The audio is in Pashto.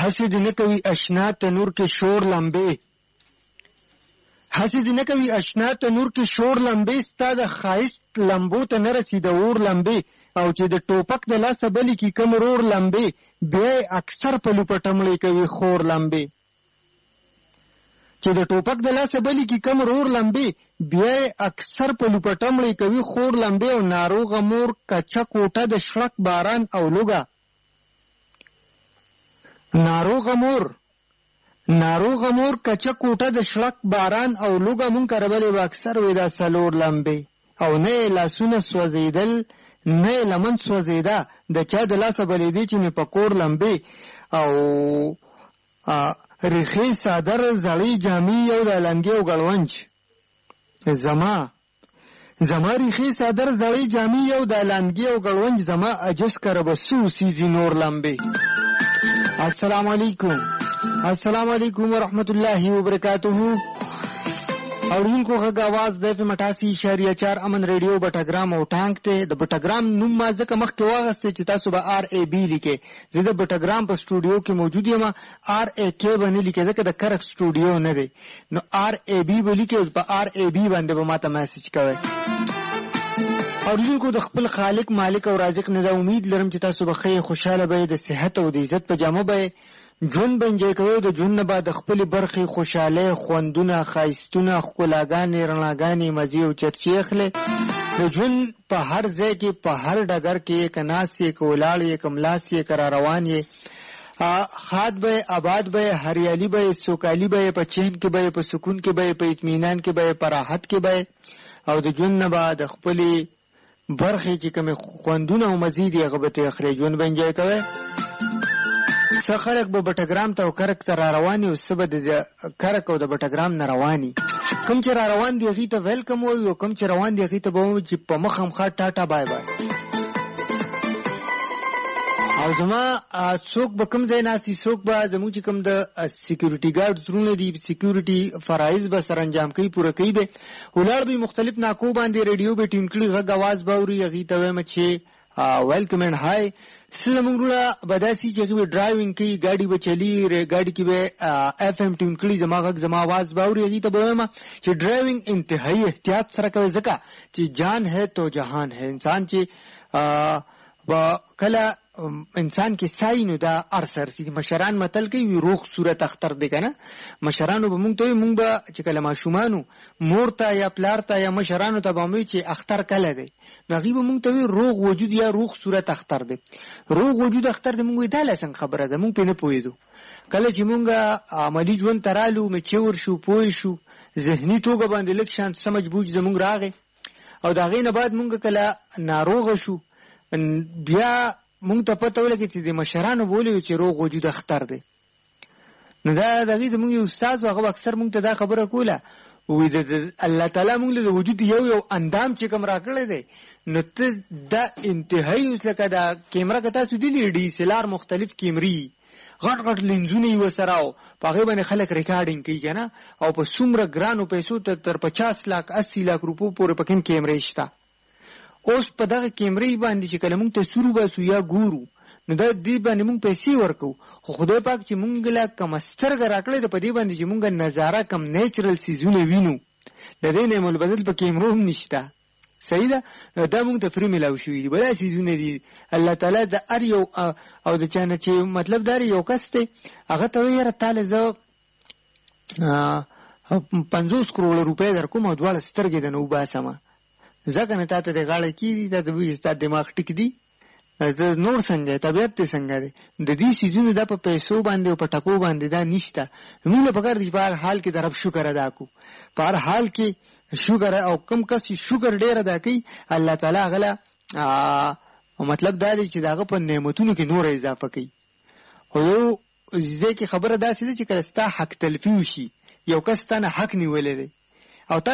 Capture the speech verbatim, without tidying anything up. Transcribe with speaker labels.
Speaker 1: هسې دې نه کوي اشنا تنور کې شور لمبې، هسې دې نه کوي اشنا تنور کې شور لمبې، ستا د ښایست لمبو ته نه رسي د اور لمبې، او چې د ټوپک د لاسه بلې کې کم رور لمبې، بیا یې اکثر په لوپټمړې کوي خور لمبې. چې د ټوپک د لاسه بلې کې کم رور لمبې، بیا یې اکثر په لوپټمړې کوي خور لمبې. او ناروغه مور کچه کوټه د شړک باران او لوګه، ناروغه مور ناروغه مور کچه کوټه د شړک باران او لوګه، مونږ کربلې به اکثر وې دا څلور لمبې. او نه یې لاسونه سوځېدل نه یې لمن سوځېده، د چا د لاسه بلېدې چې مې په کور لمبې. او ریخې صادر زړې جامې یو د لنګې او ګړونج، زما زما ریخې صادر زړې جامې یو د لنګې او ګړونج، زما عجز کره به څو سیزي نور لمبې. السلام علیکم السلام علیکم ورحمت الله وبرکاتہ. اوریونکو غږ आवाज د اف ام اٹھاسی اشاریه چار امن ریډیو بټاګرام او ټانک ته. د بټاګرام نوم ما ځکه مخکې واغسته چې تاسو به آر ای بی لیکئ. زه د بټاګرام په سټوډیو کې موجود یم، آر ای کې به نه لیکئ ځکه د کرک سټوډیو نه دی، نو آر ای بی به لیکئ. په آر ای بی باندې به ماته میسج کوئ. اوریونکو د خپل خالق مالک او رازق نه دا امید لرم چې تاسو به ښه خوشاله به د صحت او د عزت په جامه به ژوند به انجوی کوئ. د ژوند نه به د خپلې برخې خوشحالۍ خوندونه ښایستونه ښکلاګانې رڼاګانې مزې او چرچې اخلئ. د ژوند په هر ځای کې په هر ډګر کې که ناست یې که ولاړ یې که ملاست یې که را روان یې، ښاد به یې آباد به یې هریالي به یې سوکالي به یې په چین کې به یې په سکون کې به یې په اطمینان کې به یې په راحت کې به یې. او د ژوند نه به د خپلې برخې چې کومې خوندونه او مزې دي هغه به ترې اخلئ، ژوند به انجوی کوئ. څه خلک به بټګرام ته او کرک ته را رواني، او څه به د کرک او د بټګرام نه رواني. کوم چې را روان دي هغې ته ویلکم وایو، او کوم چې روان دي هغې ته به وایو چې په مخامخا ټاټا بای بای. او زما څوک به کوم ځای ناستي، څوک به زموږ چې کوم د سیکیورټي ګارډ زرونه دي، سیکیورټي فرایض به سر انجام کوي، پوره کوي به، ولاړ به مختلف ناکو باندې ریډیو به ټیم کړي، غږ اواز به اوري، هغې ته وایم چې ویلکم اینډ های. څه زموږ وروڼه به داسې چې هغې به ډرایوینګ کوي، ګاډي به چلي، ګاډي کې به اف ایم ټیون کړي، زما غږ زما آواز به اوري، هغې ته به وایم چې ډرایوینګ انتهایي احتیاط سره کوئ، ځکه چې جان ہے تو جهان ہے. انسان چې کله انسان کې سای نو دا ارسر سي. مشران متل کوي روغ صورت اختر دی که نه. مشرانو به مونږ ته وي، مونږ به چې کله ماشومانو مور ته یا پلار ته یا مشرانو ته به هم وي چې اختر کله دی، نو هغې به مونږ ته وي روغ وجود یا روغ صورت اختر دی. روغ وجود اختر دی مونږ وي دا لا څنګه خبره ده، مونږ پرې نه پوهېدو. کله چې مونږ عملي ژوند ته رالو، میچور شو، پوه شو، ذهني توګه باندې لږ شان سمجھ بوج زمونږ راغی، او د هغې نه بعد مونږ کله ناروغه شو، بیا مونږ ته پته ولګېد چې د مشرانو بولي چې روغ وجود اختر دی. نو دا د هغې زمونږ یو استاد و، هغه اکثر مونږ ته دا خبره کوله، وایي د الله تعالی مونږ له د وجود یو یو اندام چې کوم را کړی دی، نو ته دا انتهایي اوس لکه دا کیمره که تاسو دي ډي اس ایل آر مختلف کیمرې غټ غټ لینزونه یې ورسره، او په هغې باندې خلک ریکارډینګ کوي که نه، او په څومره ګرانو پیسو ته تر پچاس لاک اسی لاک روپو پورې پکې هم کیمرې شته. اوس په دغه کیمرې باندې چې کله مونږ تصویر وباسو یا ګورو، نو دا دې باندې مونږ پیسې ورکو، خو خدای پاک چې مونږ له کومه سترګه راکړې ده په دې باندې چې مونږ نظاره کم نیچرل څیزونه وینو، د دې نعم البدل په کیمرو هم نشته. صحیح ده، دا مونږ ته فري میلاو شوي دي، بلا څیزونه دي. الله تعالی د هر یو او د چا نه چې مطلب دا یو کس دی، هغه ته وایي یاره تاله زه پنځوس کروړه روپۍ در کوم او دواړه سترګې د نه وباسمه، ځکه نه تا ته د غاړه کېږي، تا ته وایي ستا دماغ ټیک دي، نور څنګه دی، طبیعت دې څنګه دی. د دې څیزونو دا په پیسو باندې او په ټکو باندې دا نشته. موږ له پکار دي چې په هر حال کې د رب شکر ادا کړو، په هر حال کې شکر. او کم کس چې شکر ډېر ادا کوي، الله تعالی هغه له مطلب دا دی چې د هغه په نعمتونو کې نور اضافه کوي. خو یو ځای کې خبره داسې ده چې کله ستا حق تلفي وشي، یو کس تا نه حق نیولی دی او تا